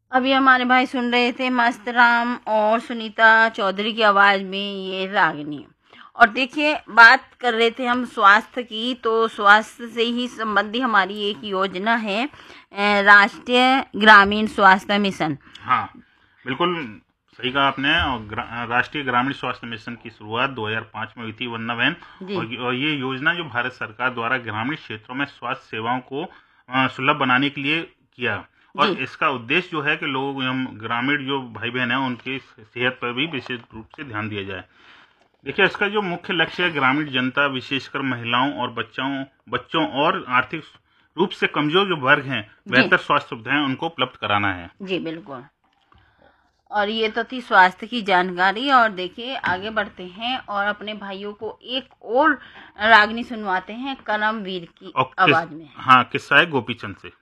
अभी हमारे भाई सुन रहे थे मस्त राम और सुनीता चौधरी की आवाज़ में ये रागिनी। और देखिए, बात कर रहे थे हम स्वास्थ्य की, तो स्वास्थ्य से ही संबंधी हमारी एक योजना है, राष्ट्रीय ग्रामीण स्वास्थ्य मिशन। हाँ, बिल्कुल सही कहा आपने। और राष्ट्रीय ग्रामीण स्वास्थ्य मिशन की शुरुआत 2005 में हुई थी, वंदना बहन। और ये योजना जो भारत सरकार द्वारा ग्रामीण क्षेत्रों में स्वास्थ्य सेवाओं को सुलभ बनाने के लिए किया। और इसका उद्देश्य जो है कि लोग, हम ग्रामीण जो भाई बहन हैं, उनकी सेहत पर भी विशेष रूप से ध्यान दिया जाए। देखिए, इसका जो मुख्य लक्ष्य है, ग्रामीण जनता विशेषकर महिलाओं और बच्चों और आर्थिक रूप से कमजोर जो वर्ग हैं, बेहतर स्वास्थ्य सुविधाएं उनको उपलब्ध कराना है। जी बिल्कुल। और ये तो थी स्वास्थ्य की जानकारी। और देखिए, आगे बढ़ते हैं और अपने भाइयों को एक और रागनी सुनवाते हैं करमवीर की आवाज में। हाँ, किस्सा है गोपीचंद से।